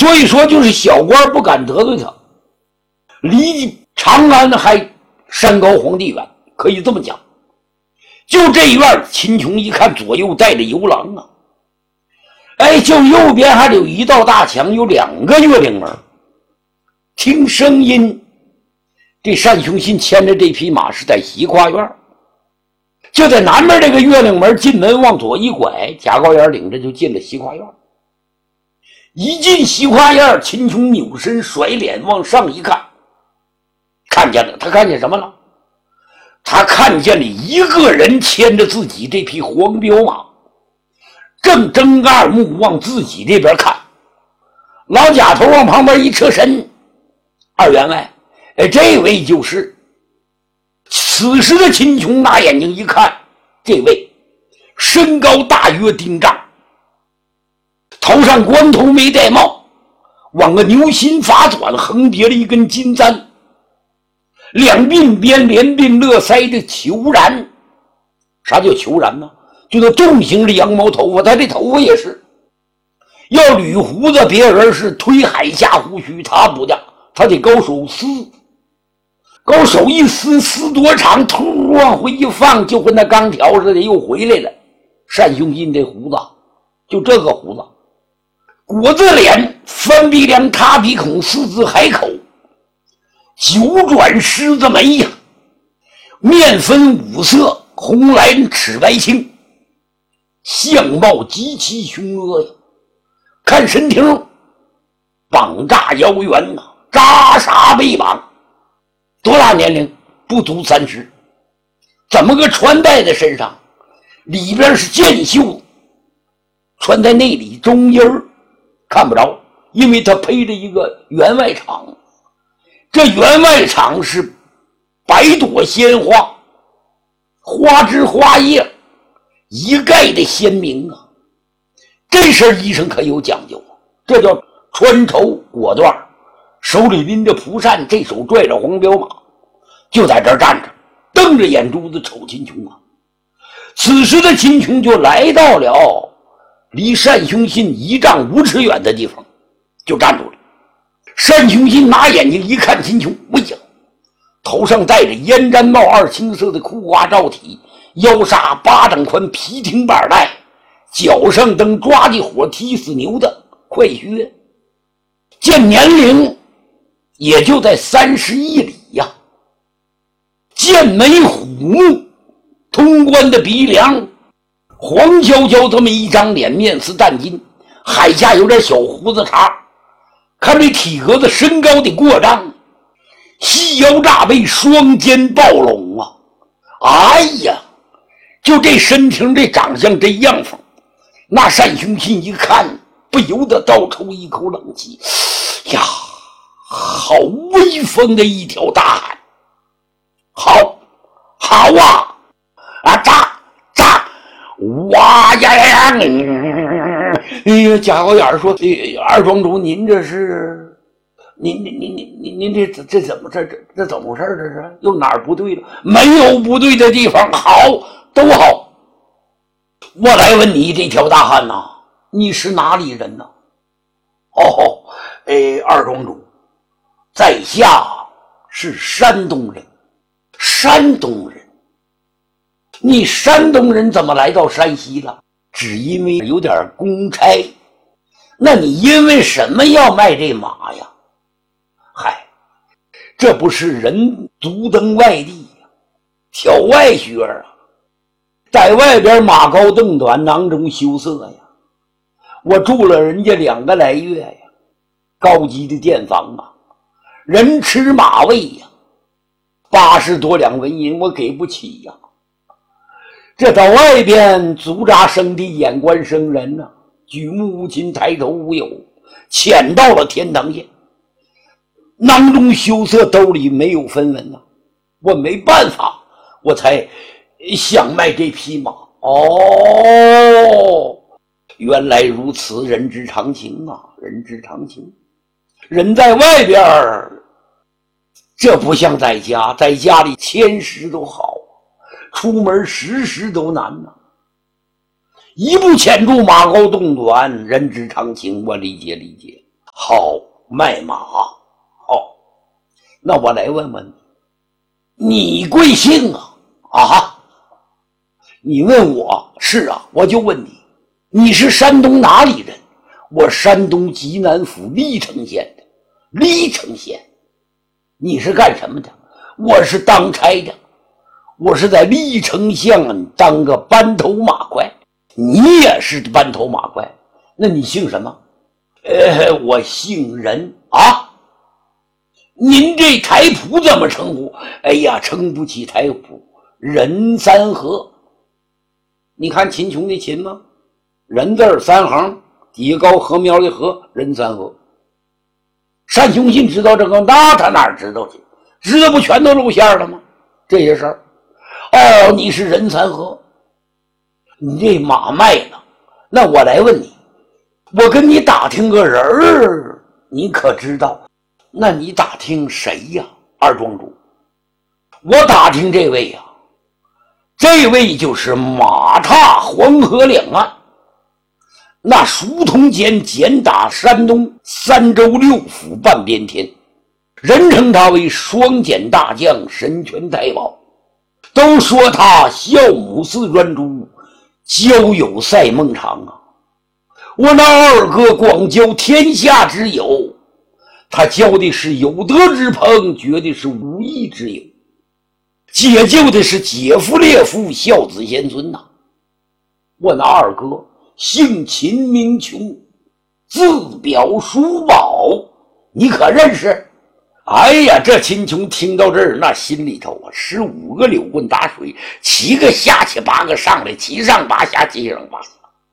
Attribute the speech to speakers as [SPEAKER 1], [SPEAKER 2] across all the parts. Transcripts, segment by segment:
[SPEAKER 1] 所以说就是小官不敢得罪他，离长安还山高皇帝远，可以这么讲。就这一院，秦琼一看左右带着游廊啊，就右边还有一道大墙，有2个月令门。听声音，这单雄信牵着这匹马是在西跨院，就在南边这个月令门，进门往左一拐，贾高远领着就进了西跨院。一进西跨院，秦琼扭身甩脸往上一看，看见了，他看见什么了？他看见了一个人牵着自己这匹黄骠马，正睁二目往自己这边看。老贾头往旁边一侧身，二员外，这位就是。此时的秦琼拿眼睛一看，这位身高大约丁丈，头上光头没戴帽，往个牛心发短，横别了一根金簪，两鬓边连鬓乐腮的虬髯。啥叫虬髯呢？就那纵形的羊毛头发，他这头发也是要捋胡子，别人是推海下胡须，他不的，他得高手撕，高手一撕，撕多长，突往回一放，就跟那钢条似的又回来了。单雄信这胡子就这个胡子，国字脸，翻鼻梁，塌鼻孔，四字海口，九转狮子眉呀，面分5色，红蓝赤白青，相貌极其凶恶呀。看身庭，膀炸腰圆呐，扎杀背膀，多大年龄？不足30。怎么个穿戴在身上？里边是箭袖，穿在内里中阴看不着，因为他披着一个员外氅。这员外氅是百朵鲜花，花枝花叶一概的鲜明啊。这身衣裳可有讲究，这叫穿绸裹缎，手里拎着蒲扇，这手拽着黄骠马，就在这儿站着，瞪着眼珠子瞅秦琼啊。此时的秦琼就来到了离单雄信1丈5尺远的地方，就站住了。单雄信拿眼睛一看秦琼，哎呀，头上戴着烟毡帽，2青色的裤花罩体，腰纱8掌宽皮挺板带，脚上蹬抓起火踢死牛的快靴，见年龄也就在31里呀。剑眉虎目，通关的鼻梁，黄焦焦这么一张脸，面似淡金，海下有点小胡子茬，看这体格子身高的过丈，细腰炸背，双肩抱拢啊！哎呀，就这身形，这长相，这样风，那单雄信一看，不由得倒抽一口冷气呀，好威风的一条大汉！好啊！哇呀！贾高远说：“二庄主，您这是，您这怎么这怎么回事？这是又哪儿不对了？没有不对的地方，好，都好。我来问你，这条大汉呐，你是哪里人呢？”二庄主，在下是山东人。山东人。你山东人怎么来到山西了？只因为有点公差。那你因为什么要卖这马呀？嗨，这不是人足登外地呀，挑外靴啊，在外边马高凳短，囊中羞涩呀。我住了人家2个来月呀，高级的店房啊，人吃马喂呀，80多两纹银我给不起呀。这到外边足扎生地，眼观生人呐，举目无亲，抬头无有，潜到了天堂县，囊中羞涩，兜里没有分文呐。我没办法，我才想卖这匹马。原来如此，人之常情啊，人之常情。人在外边这不像在家，在家里10时都好，出门10时都难呐。一步潜入，马高洞短，人之常情，我理解。好。 好，卖马。好，那我来问问你贵姓啊？啊，你问我，是啊，我就问你，你是山东哪里人？我山东济南府历城县的。历城县。你是干什么的？我是当差的，我是在历城县当个班头马快。你也是班头马快，那你姓什么？我姓任啊。您这台谱怎么称呼？哎呀，称不起台谱，任三河。你看秦琼的秦吗？人字三行，底下高禾苗的禾，任三河。单雄信知道这个，那他哪知道去？知道不全都露馅了吗？这些事儿。哦，你是任三河，你这马卖了。那我来问你，我跟你打听个人儿，你可知道？那你打听谁呀？二庄主，我打听这位呀，这位就是马踏黄河两岸，那书通剑简打山东三州六府半边天，人称他为双锏大将、神拳太保，都说他孝母似专诸，交友赛孟尝啊。我那二哥广交天下之友，他交的是有德之朋，绝的是无义之友，解救的是姐夫列夫，孝子贤孙呐。我那二哥姓秦名琼，字表叔宝，你可认识？哎呀，这秦琼听到这儿，那心里头啊，15个柳棍打水，7个下去，8个上来，7上8下，7上8下。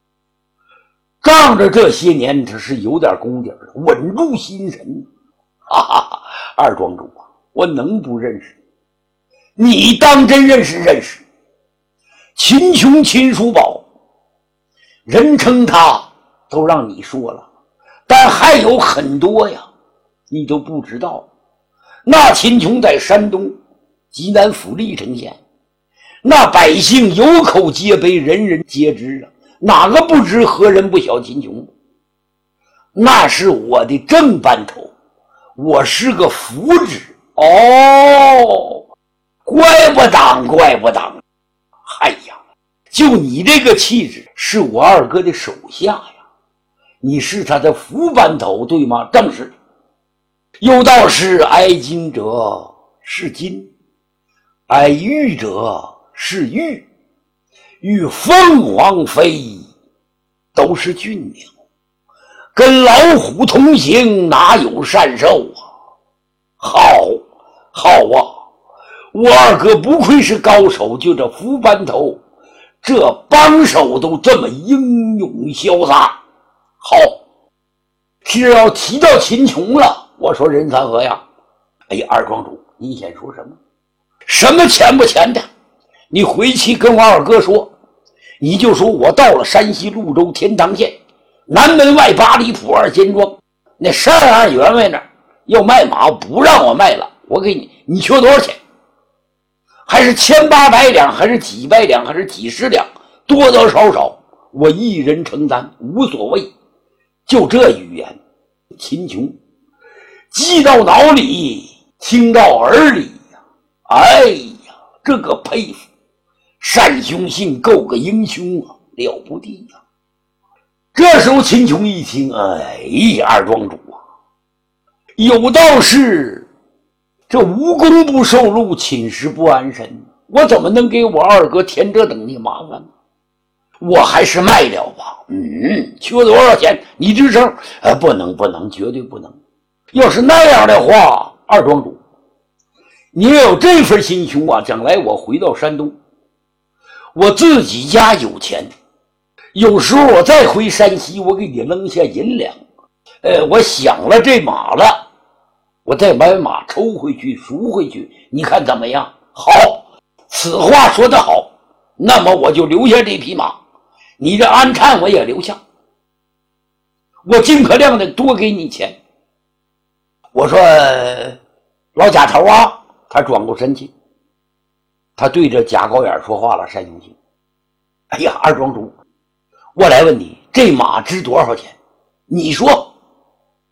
[SPEAKER 1] 仗着这些年他是有点功底的，稳住心神。哈哈，二庄主啊，我能不认识你？当真认识认识。秦琼秦叔宝，人称他都让你说了，但还有很多呀，你都不知道。那秦琼在山东济南府历城县，那百姓有口皆碑，人人皆知啊。哪个不知何人不晓秦琼？那是我的正班头，我是个副职。哦，怪不当，怪不当。哎呀，就你这个气质，是我二哥的手下呀。你是他的副班头，对吗？正是。有道是爱金者是金，爱玉者是玉，与凤凰飞都是俊鸟，跟老虎同行哪有善兽啊？好啊，我二哥不愧是高手，就这副班头，这帮手都这么英勇潇洒。好，只要提到秦琼了，我说任三河呀，哎，二庄主，你先说什么？什么钱不钱的？你回去跟我二哥说，你就说我到了山西潞州天堂县南门外8里铺2间庄，那12员外那儿要卖马，不让我卖了，我给你，你缺多少钱？还是1800两，还是几百两，还是几十两，多多少少我一人承担，无所谓。就这语言，秦琼记到脑里，听到耳里呀，哎呀，这个佩服，单雄信够个英雄啊，了不地呀。这时候秦琼一听，哎呀，二庄主啊，有道是这无功不受禄，寝食不安身，我怎么能给我二哥添这等的麻烦呢？我还是卖了吧。缺多少钱？你吱声。不能，绝对不能。要是那样的话，二庄主，你要有这份心胸啊，将来我回到山东，我自己家有钱，有时候我再回山西，我给你扔下银两，我想了这马了，我再把马抽回去赎回去，你看怎么样？好，此话说得好，那么我就留下这匹马，你这安碜我也留下，我尽可量的多给你钱。我说老贾头啊，他转过身去，他对着贾高远说话了，单雄信，哎呀，二庄主，我来问你，这马值多少钱？你说。